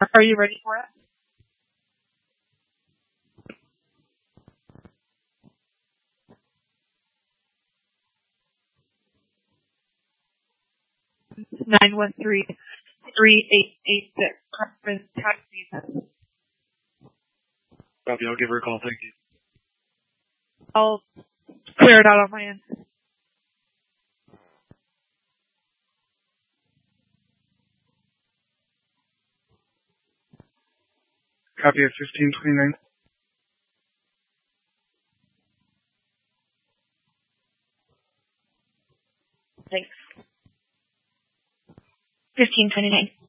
Are you ready for it? It's 913-3886. Carmen Taxi. Copy, I'll give her a call, thank you. I'll clear it out on my end. Copy at 1529. Thanks. 1529.